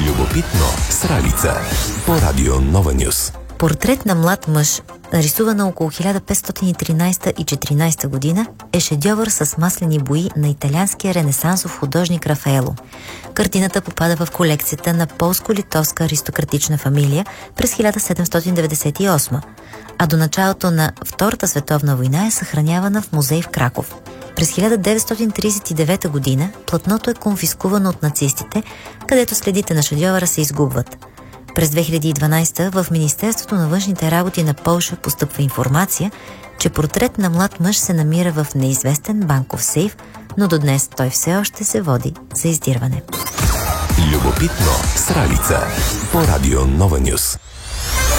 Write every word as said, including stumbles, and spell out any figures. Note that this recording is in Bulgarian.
Любопитно с Ралица по радио Нова Нюс. Портрет на млад мъж, нарисувана около хиляда петстотин и тринадесета и четиринадесета година, е шедьовър с маслени бои на италианския ренесансов художник Рафаело. Картината попада в колекцията на полско-литовска аристократична фамилия през хиляда седемстотин деветдесет и осма, а до началото на Втората световна война е съхранявана в музей в Краков. През хиляда деветстотин тридесет и девета година платното е конфискувано от нацистите, където следите на шедьовъра се изгубват. През две хиляди и дванадесета в Министерството на външните работи на Полша постъпва информация, че портрет на млад мъж се намира в неизвестен банков сейф, но до днес той все още се води за издирване. Любопитно с Ралица по радио Нова Нюс.